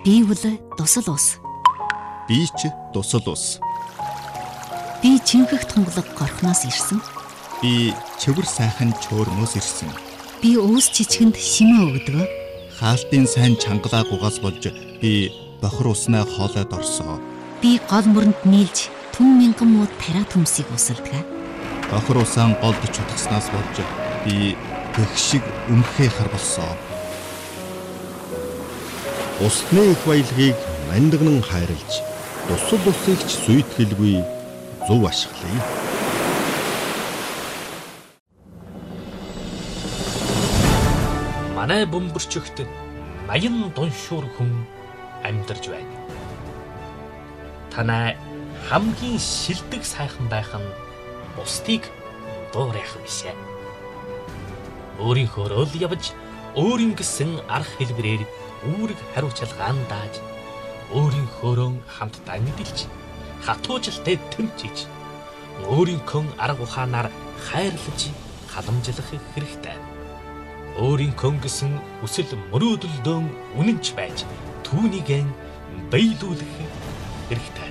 Би бол дусал ус. Би ч дусал ус. Би чингэх тунгалаг горхноос ирсэн. Би чивэр сайхан чөөрнөөс ирсэн. Би өөс чичгэнд шимээ өгдөг. Хаалтын сайн чангалаа гугаас болж би бохор уснаа хоолойд орсоо. Би гол мөрөнд нийлж түн мянган муу тариа төмсийг усалдаг. Бохор усаан голд чутгаснаас болж би гэх шиг өмхөө харбалсоо. Усны их баялагийг мандагнан хайрлж, дусал усыг ч сүйтгэлгүй зөв ашиглая. Манай бөмбөрчөгт наян дуншуур хүн амьдарч байна. Танай хамгийн шилдэг сайхан байх нь бусдыг дуурайх бишээ. Өөрийнхөө л явж, өөрийн гэсэн арга хэлбэрээр үүрэг хариуцлагаан дааж, өөрийнхөөрөө хамтдаа мэдэлж, хатуужлтай тэмцэж, өөрийнхөө арга ухаанаар хайрлаж, халамжлах хэрэгтэй. Өөрийнхөө гэсэн хүсэл мөрөөдөлдөө үнэнч байж, түүнийг биелүүлэх хэрэгтэй.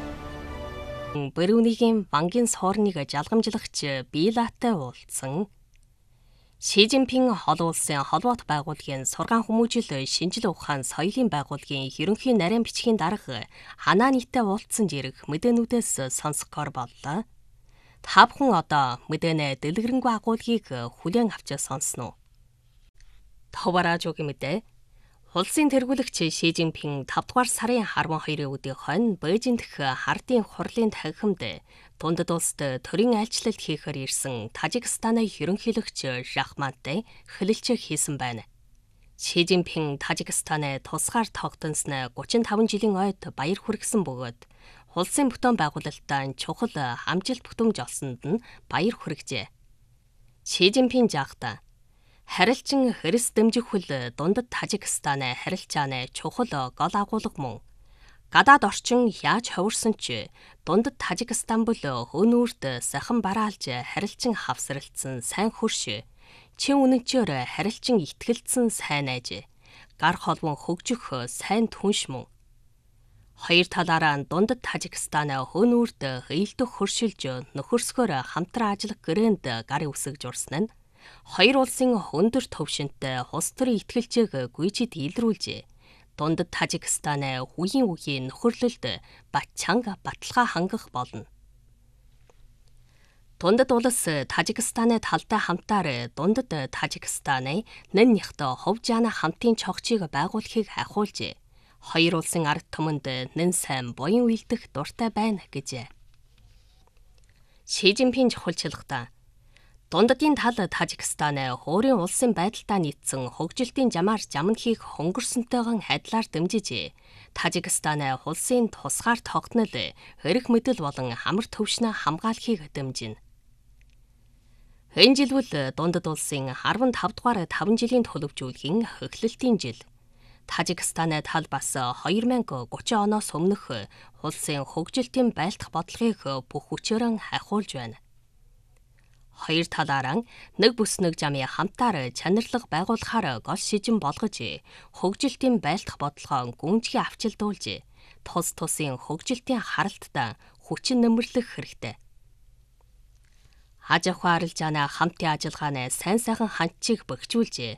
Брюнигийн банкын соорныг жалгамжлагч Билатай уулзсан. Ши Жинпин олон улсын холбоот байгууллагын сургаан хүмүүжил шинжил ухаан соёлын байгууллагын ерөнхий нарийн бичгийн дарга Хананитай уулзсан зэрэг мэдээнүүдээс сонсгохоор боллоо. Та бүхэн одоо мэдээнэ дэлгэрэнгүй агуулгыг хүлээн авч сонсно уу? Товараажуугийн мэдээ. Улсын тэргүүлэгч Ши Жинпин 5 дугаар сарын 12-ийн өдрийн хойно Бээжинд дэх хардын хурлын танхимд дундад улсад төрийн айлчлалт хийхээр ирсэн Тажикстаны ерөнхийлөгч Рахмантай хэлэлцээ хийсэн байна. Ши Жинпин Тажикстаны тусгаар тогтносноо 35 жилийн ойд баяр хүргэсэн бөгөөд улсын бүтээн байгуулалтаа чухал амжилт бүтэмж олсонд нь баяр хүргэжээ. Ши Жинпин жаахта харилцан хэрэс дэмжихүүл дундад Тажикстаны харилцааны чухал гол агуулга мөн. Гадаад орчин яаж ховирсон ч дундад Тажикстан бол өнөөрт сахан бараалж харилцан хавсралцсан сайн хөрш, чин үнэнчээр харилцан итгэлцсэн сайн айж, гар холбон хөгжих сайн түнш мөн. Хоёр талаараа дундад Тажикстаны өнөөрт ээлдөх хөршилж нөхөрсгөөр хамтран ажиллах гэрээнд гарын үсгэж урсан нь хоёр улсын өндөр төвшөнтэй улс төрийн итгэлжээг гүйцэд илрүүлжээ. Дундад Тажикстаны үеийн нөхөрлөлд бат чанга баталгаа хангах болно. Дундад улс Тажикстаны талтай хамтаар дундад Тажикстаны нэн нягт ховжаана хамтын чогчийг байгуулахыг ахиулжээ. Хоёр улсын ард түмэнд нэн сайн буян үйлдэх дуртай байна гэжээ. Ши Жинпин чухалчилгахдаа дундадын тал Тажикстаны өөрийн улсын байдалтай нийцсэн хөгжилтийн жамаар жамн хийх хөнгөрсөнтэйгэн хайдлаар дэмжиж, Тажикстаны улсын тусгаар тогтнол, эрх мэдэл болон амар төвшнө хамгаалахыг дэмжинэ. Энэ жил бол дундад улсын 15 дугаар 5 жилийн төлөвжүүлгийн эхлэлтийн жил. Тажикстаны тал бас 2030 оноос өмнөх улсын хөгжилтийн байлдах бодлогыг бүх хүчээр ахиулж байна. Хоёр талаараа нэг бүс нэг жамын хамтаар чанарлаг байгуулахаар гол шижин болгож, хөгжилтийн байлдах бодлогоо гүнзгий авчилдуулж, тус тусын хөгжилтийн харалтад хүчин нэмэрлэх хэрэгтэй. Аж ахуй арилжааны хамтын ажиллагааны сайн сайхан хандчийг бэхжүүлж,